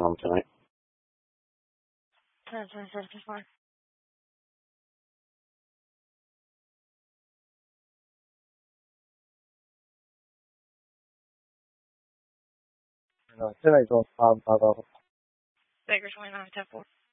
home tonight. 10-10-54. 现在做888。 Baker 29-10-4.